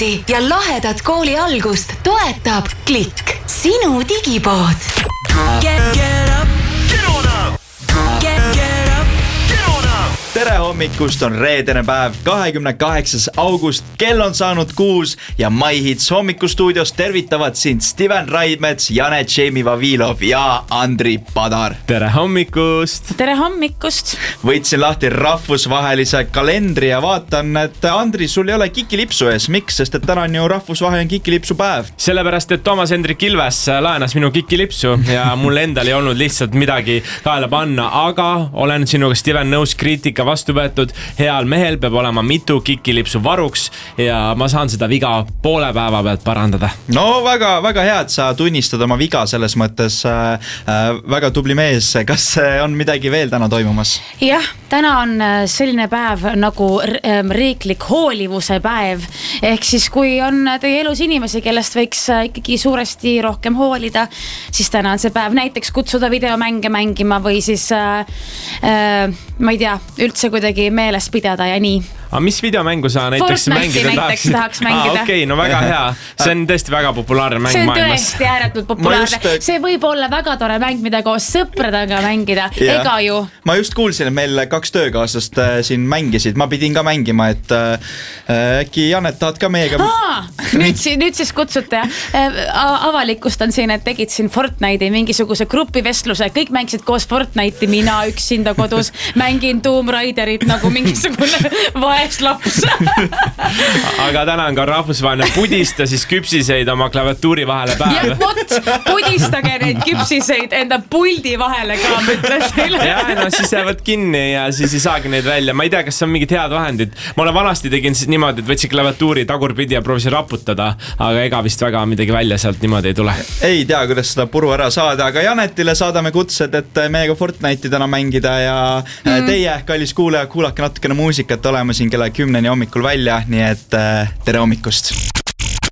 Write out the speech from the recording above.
tundi ja lahedat kooli algust toetab Klikk, sinu digipood. Tere hommikust, on reedene päev, 28. august, kell on saanud 6 ja My Hits hommikustuudios tervitavad sind Steven Raidmets, Janet Jamie Vavilov ja Andri Padar. Tere hommikust! Tere hommikust! Võtsin lahti rahvusvahelise kalendri ja vaatan, et Andri, sul ei ole kikilipsu ees. Miks? Sest et täna on ju rahvusvaheline kikilipsu päev. Sellepärast, et Toomas Hendrik Ilves laenas minu kikilipsu ja mul endal ei olnud lihtsalt midagi kaela panna, aga olen sinuga, Steven, nõus kriitika vastu võetud. Heal mehel peab olema mitu kikilipsu varuks ja ma saan seda viga poole päeva pealt parandada. No väga hea, et sa tunnistad oma viga selles mõttes. Väga tubli mees. Kas on midagi veel täna toimumas? Jah, täna on selline päev nagu riiklik hoolivuse päev. Ehk siis kui on teie elus inimesi, kellest võiks ikkagi suuresti rohkem hoolida, siis täna on see päev näiteks kutsuda videomänge mängima või siis ma ei tea, üldse kuidagi meeles pidada ja nii. Aga mis videomängu sa näiteks mängida tahaks mängida? Okei, no väga hea. See on tõesti väga populaarne mäng maailmas. See on tõesti ääretult populaarne. See võib olla väga tore mäng, mida koos sõpradega mängida. Ega ju. Ma just kuulsin, et meil 2 töökaaslast siin mängisid. Ma pidin ka mängima, et äkki Janet tahad ka meiega... Nüüd siis kutsute. Avalikustan siin, et tegid siin Fortnite'i mingisuguse grupivestluse. Kõik mängisid koos Fortnite'i, mina üksinda kodus. Mängin Tomb Raiderit nagu mingisugune vaeslaps. Aga täna on ka rahvusvaheline pudista siis küpsiseid oma klaviatuuri vahele päev. Ja pudistage neid küpsiseid enda puldi vahele ka, mõtled teile. Ja, no siis jäävad kinni ja siis ei saagi neid välja. Ma ei tea, kas on mingid head vahendid. Ma olen vanasti tegin siis niimoodi, et võtsin klaviatuuri tagurpidi ja proovisin raputada, aga ega vist väga midagi välja sealt niimoodi ei tule. Ei tea, kuidas seda puru ära saada, aga Janetile saadame kutsed, et meiega Fortnite'i täna mängida ja teie, kallis kuulaja, kuulake natukene muusikat, oleme siin kella 10 hommikul välja, nii et tere hommikust.